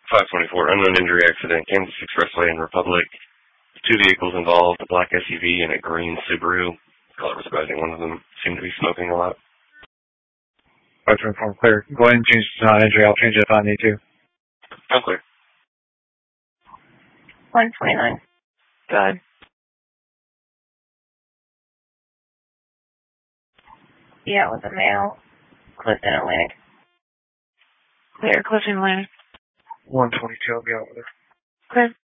524, unknown injury accident, Kansas Expressway in Republic. 2 vehicles involved, a black SUV and a green Subaru. Color was surprising. One of them seemed to be smoking a lot. 524, clear. Go ahead and change the non-injury. I'll change it if I need to. I'm clear. 129. Good. Yeah, it was a male. Clifton Atlantic. Clear, Clifton Atlantic. 122, I'll be out with her. Clear.